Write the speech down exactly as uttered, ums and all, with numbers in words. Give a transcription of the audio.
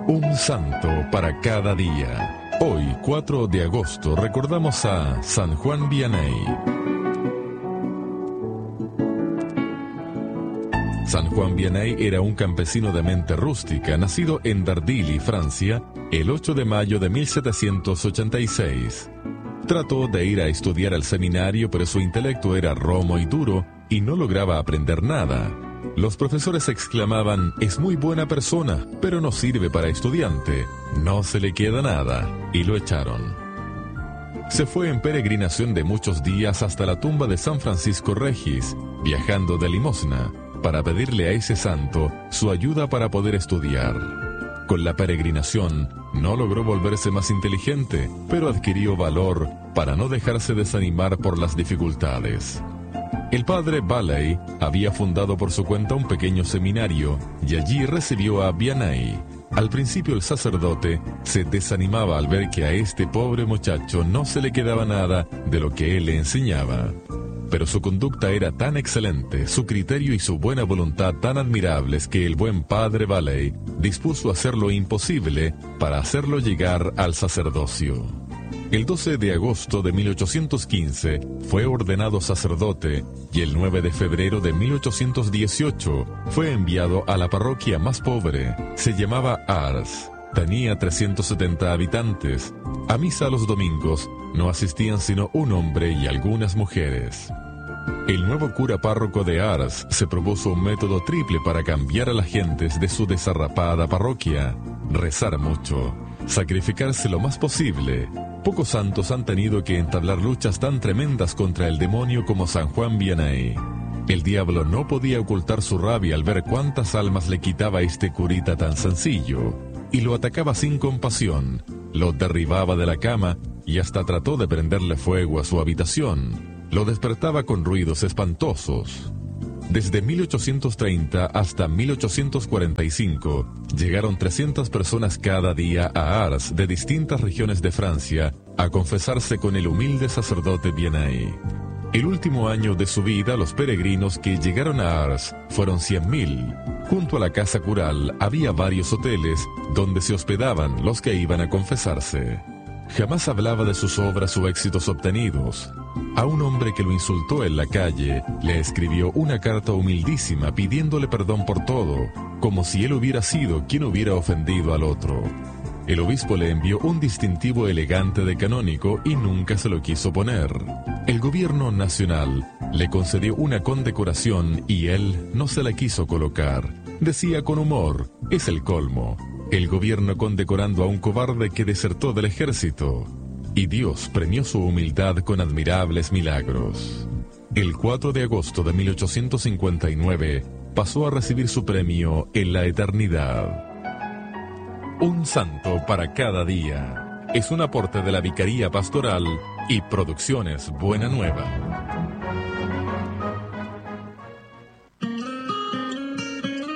Un santo para cada día. Hoy, cuatro de agosto, recordamos a San Juan Vianney. San Juan Vianney era un campesino de mente rústica, nacido en Dardilly, Francia, el ocho de mayo de mil setecientos ochenta y seis. Trató de ir a estudiar al seminario, pero su intelecto era romo y duro y no lograba aprender nada. Los profesores exclamaban: es muy buena persona, pero no sirve para estudiante, no se le queda nada, y lo echaron. Se fue en peregrinación de muchos días hasta la tumba de San Francisco Regis, viajando de limosna, para pedirle a ese santo su ayuda para poder estudiar. Con la peregrinación, no logró volverse más inteligente, pero adquirió valor para no dejarse desanimar por las dificultades. El padre Valley había fundado por su cuenta un pequeño seminario y allí recibió a Vianney. Al principio el sacerdote se desanimaba al ver que a este pobre muchacho no se le quedaba nada de lo que él le enseñaba. Pero su conducta era tan excelente, su criterio y su buena voluntad tan admirables que el buen padre Valley dispuso hacer lo imposible para hacerlo llegar al sacerdocio. El doce de agosto de mil ochocientos quince fue ordenado sacerdote y el nueve de febrero de mil ochocientos dieciocho fue enviado a la parroquia más pobre. Se llamaba Ars. Tenía trescientos setenta habitantes. A misa los domingos no asistían sino un hombre y algunas mujeres. El nuevo cura párroco de Ars se propuso un método triple para cambiar a las gentes de su desarrapada parroquia: rezar mucho, sacrificarse lo más posible. Pocos santos han tenido que entablar luchas tan tremendas contra el demonio como San Juan Vianney. El diablo no podía ocultar su rabia al ver cuántas almas le quitaba este curita tan sencillo, y lo atacaba sin compasión, lo derribaba de la cama y hasta trató de prenderle fuego a su habitación. Lo despertaba con ruidos espantosos. Desde mil ochocientos treinta hasta mil ochocientos cuarenta y cinco, llegaron trescientas personas cada día a Ars de distintas regiones de Francia a confesarse con el humilde sacerdote Vianney. El último año de su vida, los peregrinos que llegaron a Ars fueron cien mil. Junto a la casa cural había varios hoteles donde se hospedaban los que iban a confesarse. Jamás hablaba de sus obras o éxitos obtenidos. A un hombre que lo insultó en la calle, le escribió una carta humildísima pidiéndole perdón por todo, como si él hubiera sido quien hubiera ofendido al otro. El obispo le envió un distintivo elegante de canónigo y nunca se lo quiso poner. El gobierno nacional le concedió una condecoración y él no se la quiso colocar. Decía con humor: es el colmo. El gobierno condecorando a un cobarde que desertó del ejército. Y Dios premió su humildad con admirables milagros. El cuatro de agosto de mil ochocientos cincuenta y nueve pasó a recibir su premio en la eternidad. Un santo para cada día. Es un aporte de la Vicaría Pastoral y Producciones Buena Nueva.